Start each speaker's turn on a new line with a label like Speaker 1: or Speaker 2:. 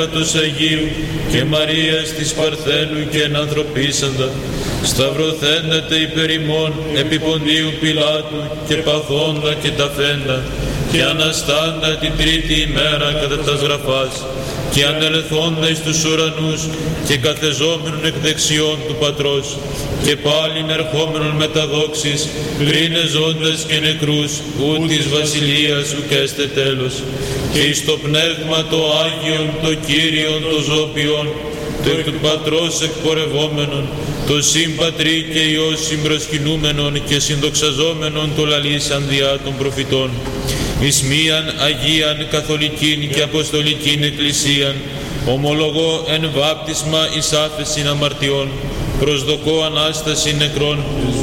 Speaker 1: τους Αγίου και Μαρίας της Παρθένου και ενανθρωπίσαντα, σταυρωθέντατε υπερ ημών επί Ποντίου Πιλάτου και παθόντα και ταφέντα, και αναστάντα την τρίτη ημέρα κατά τας γραφάς, και ανελθόντα εις τους ουρανούς και καθεζόμενον εκ δεξιών του Πατρός, και πάλιν ερχόμενον με τα δόξης, κρίνε ζώντας και νεκρούς, ου της βασιλείας ουκ έστε τέλος, και εις το πνεύμα το Άγιον, το Κύριον, το Ζώπιον, το εκ του Πατρός εκπορευόμενον, το Συμπατρί και Υιός συμπροσκυνούμενον και συνδοξαζόμενον το λαλήσαν διά των προφητών, εις μίαν Αγίαν Καθολικήν και Αποστολικήν Εκκλησίαν, ομολογώ εν βάπτισμα εις άφεσιν αμαρτιών, προσδοκώ Ανάσταση νεκρών,